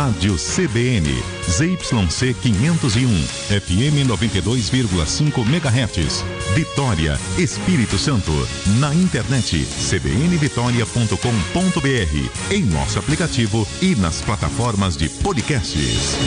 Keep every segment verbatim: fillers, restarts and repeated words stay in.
Rádio C B N, Z Y C quinhentos e um, F M noventa e dois vírgula cinco megahertz, Vitória, Espírito Santo. Na internet, c b n vitória ponto com ponto b r, em nosso aplicativo e nas plataformas de podcasts.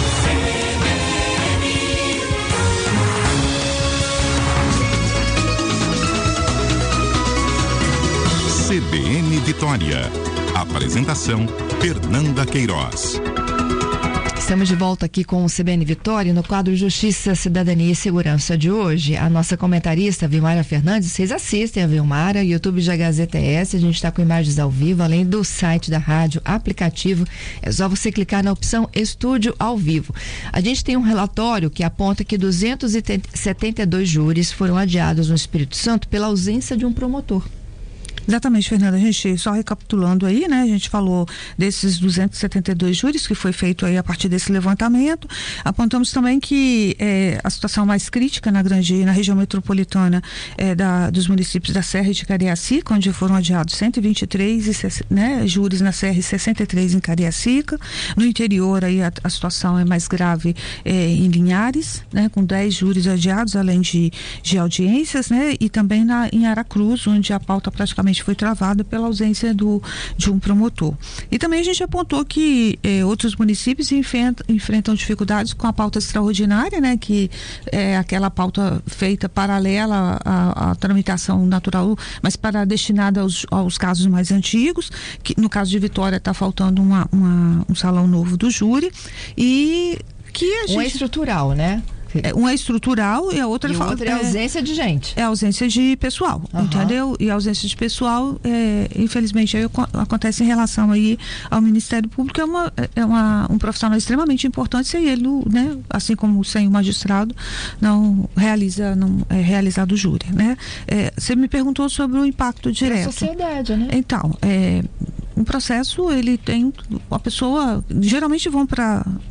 C B N Vitória. Apresentação: Fernanda Queiroz. Estamos de volta aqui com o C B N Vitória no quadro Justiça, Cidadania e Segurança de hoje. A nossa comentarista Vilmara Fernandes, vocês assistem a Vilmara, YouTube da Gazeta S, a gente está com imagens ao vivo, além do site da rádio, aplicativo, é só você clicar na opção Estúdio ao Vivo. A gente tem um relatório que aponta que duzentos e setenta e dois júris foram adiados no Espírito Santo pela ausência de um promotor. Exatamente, Fernanda, a gente só recapitulando aí, né, a gente falou desses duzentos e setenta e dois júris que foi feito aí a partir desse levantamento. Apontamos também que é, a situação mais crítica na grande, na região metropolitana é da, dos municípios da Serra e de Cariacica, onde foram adiados cento e vinte e três e, né, júris na Serra e sessenta e três em Cariacica. No interior aí a, a situação é mais grave é, em Linhares, né, com dez júris adiados, além de, de audiências, né, e também na, em Aracruz, onde a pauta praticamente foi travada pela ausência do, de um promotor. E também a gente apontou que eh, outros municípios enfrentam, enfrentam dificuldades com a pauta extraordinária, né, que é aquela pauta feita paralela à, à tramitação natural, mas para destinada aos, aos casos mais antigos, que no caso de Vitória está faltando uma, uma, um salão novo do júri, e que a gente... Um estrutural, né? É, uma é estrutural e a outra, e é, outra é a ausência de gente. É a ausência de pessoal, uhum. entendeu? E a ausência de pessoal, é, infelizmente, aí, acontece em relação aí ao Ministério Público, é, uma, é uma, um profissional extremamente importante, sem ele, né? Assim como sem o magistrado, não realiza, não é realizado o júri, né? É, você me perguntou sobre o impacto direto. É a sociedade, né? Então, é, um processo, ele tem, a pessoa, geralmente vão para